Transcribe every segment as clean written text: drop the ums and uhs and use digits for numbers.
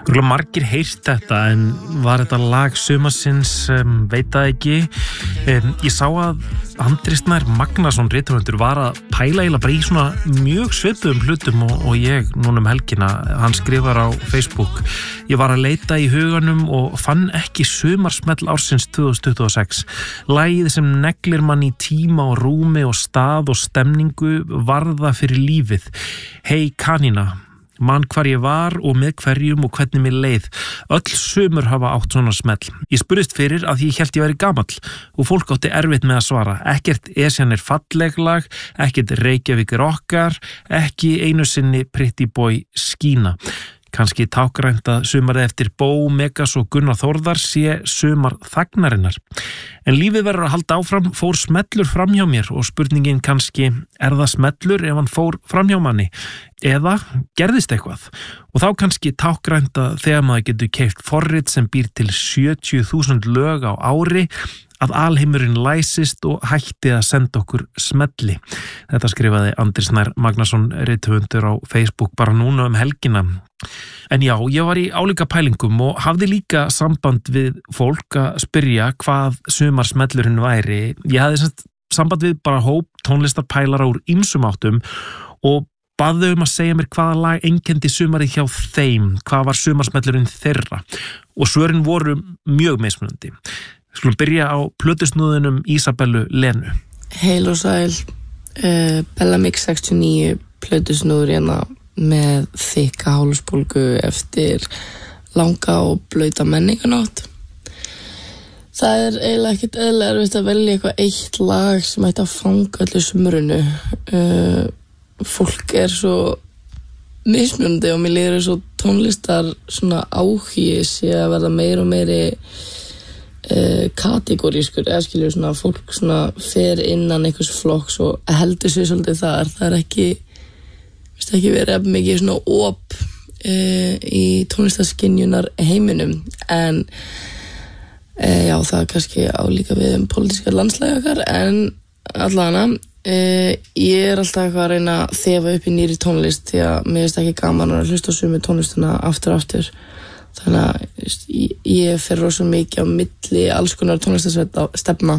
Margir heyrt þetta en var þetta lag sumarsins, veit það ekki. Ég sá að Andri Snær Magnason rithöfundur var að pæla eiginlega bara í svona mjög svipuðum hlutum og ég núna helgina. Hann skrifar á Facebook: Ég var að leita í huganum og fann ekki sumarsmell ársins 2026. Lagið sem neglir mann í tíma og rúmi og stað og stemningu, varða fyrir lífið. Hey kanína, man hvar ég var og með hverjum og hvernig mér leið. Öll sumur hafa átt svona smell. Ég spurðist fyrir að ég hélt ég væri gamall og fólk átti erfitt með að svara. Ekkert Esjan er falleg lag, ekkert Reykjavík er okkar, ekki einu sinni Pretty Boy Skína. Kannski tákrænt að sumarið eftir Bó, Megas og Gunnar Þórðar sé sumar þagnarinnar. En lífið verður að halda áfram. Fór smellur framhjá mér og spurningin kannski, er það smellur ef hann fór framhjá manni? Eða gerðist eitthvað? Og þá kannski tákrænt að þegar maður getur keypt forrit sem býr til 70.000 lög á ári, að alheimurinn læsist og hætti að senda okkur smelli. Þetta skrifaði Andri Snær Magnason rithöfundur á Facebook bara núna helgina. En já, ég var í álíka pælingum og hafði líka samband við fólk að spyrja hvað sumarsmellurinn væri. Ég hafði samband við bara hóp tónlistarpælara úr ýmsum áttum og baði að segja mér hvaða lag einkenndi sumarið hjá þeim, hvað var sumarsmellurinn þeirra. Og svörin voru mjög mismunandi. Við skulum byrja á plötusnúðunum Ísabellu Lenu. Heil og sæl, Bella Mix 69 plötusnúður hérna með þykka hálsbólgu eftir langa og blauta menninganótt. Það er eiginlega ekkert eðlilega erfitt að velja eitthvað eitt lag sem ætti að fanga öllu sumrunu. Fólk er svo mismunandi og mér líður svo tónlistar svona áhugi sé að verða meira og meiri kategorískur, eða skilur svona fólk svona fer innan einhvers flokks og heldur sig svolítið þar. Það er ekki verið mikið svona op í tónlistarskynjunar heiminum, en já, það er kannski álíka við pólitískar landslægar, en allavega ég er alltaf eitthvað að reyna að þefa upp í nýri tónlist því að mér finnst ekki gaman að hlusta á sömu tónlistina aftur og aftur. Þannig að ég fer rosa mikið á milli alls konar tónlistarstefna.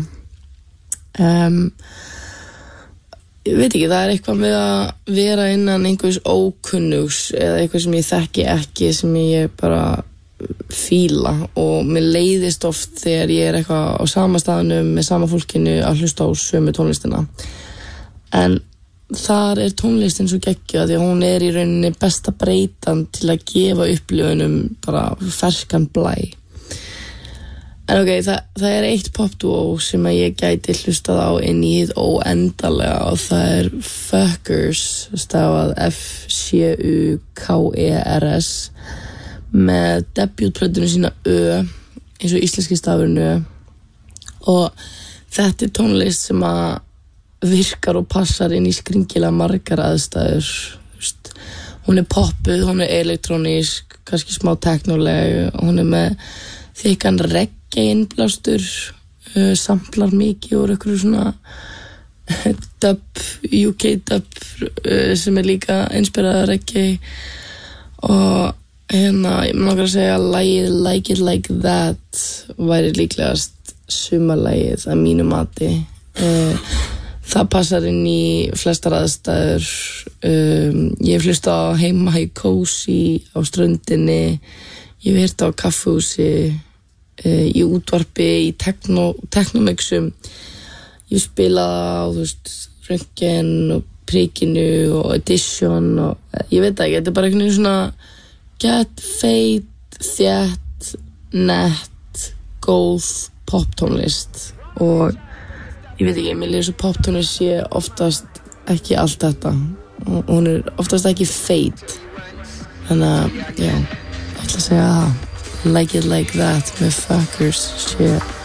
Ég veit ekki, það er eitthvað með að vera innan einhvers ókunnugs eða eitthvað sem ég þekki ekki, sem ég bara fíla, og mér leiðist oft þegar ég er eitthvað á sama staðnum með sama fólkinu að hlusta á sömu tónlistina. En þar er tónlistin svo geggjuð því að hún er í rauninni besta breytan til að gefa upplifunum bara ferskan blæ. En ok, það er eitt popduo sem að ég gæti hlustað á inn í hið óendalega, og það er Fuckers, stafað F-C-U-K-E-R-S, með debutplötuna sína Ö, eins og íslenski stafurinn Ö. Og þetta er tónlist sem að virkar og passar inn í skringilega margar aðstæður. Hún er poppuð, hún er elektrónísk, kannski smá teknoleg, hún er með þykkan reggae innblástur, samplar mikið úr einhverju svona dub, UK dub sem er líka inspirað reggae. Og hérna, ég langar að segja að lagið Like It Like That væri líklegast sumarlagið að mínu mati. Það passar inn í flestar aðstæður. Ég hef hlustað á heima í Cozy, á ströndinni, ég hef heyrt á kaffihúsi, í útvarpi, í teknomixum. Ég spilað á, Röntgen og Prikinu og Edition og ég veit ekki, þetta er bara einhvern veginn svona get feit, þétt, nett, góð poptónlist. Og ég veit ekki, mér líður svo poptónlist sé oftast ekki allt þetta, og hún er oftast ekki feit. Þannig að, já, ég ætla að segja það. Like It Like That með Fuckers, shit.